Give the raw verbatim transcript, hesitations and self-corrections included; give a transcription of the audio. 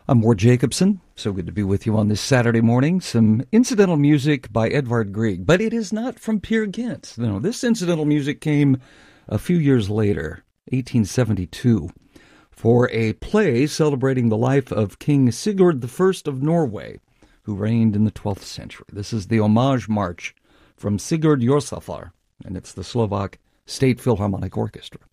I'm Ward Jacobson. So good to be with you on this Saturday morning. Some incidental music by Edvard Grieg, but it is not from Peer Gynt. No, this incidental music came a few years later, eighteen seventy-two, for a play celebrating the life of King Sigurd the First of Norway, who reigned in the twelfth century. This is the Homage March from Sigurd Jorsalfar, and it's the Slovak State Philharmonic Orchestra.